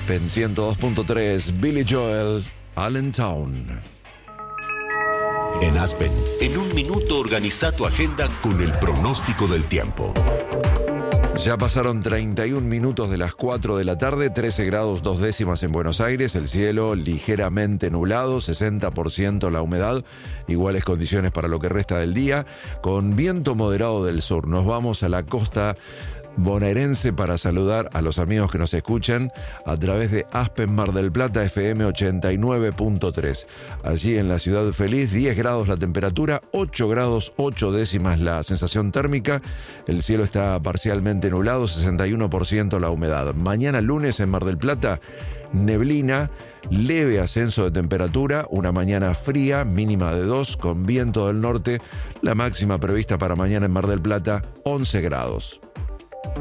Aspen 102.3, Billy Joel, Allentown. En Aspen, en un minuto organiza tu agenda con el pronóstico del tiempo. Ya pasaron 31 minutos de las 4 de la tarde, 13 grados 2 décimas en Buenos Aires, el cielo ligeramente nublado, 60% la humedad, iguales condiciones para lo que resta del día, con viento moderado del sur. Nos vamos a la costa bonaerense para saludar a los amigos que nos escuchan a través de Aspen Mar del Plata FM 89.3. Allí en la ciudad feliz, 10 grados la temperatura, 8 grados 8 décimas la sensación térmica, el cielo está parcialmente nublado, 61% la humedad. Mañana lunes en Mar del Plata, neblina, leve ascenso de temperatura, una mañana fría, mínima de 2, con viento del norte, la máxima prevista para mañana en Mar del Plata, 11 grados.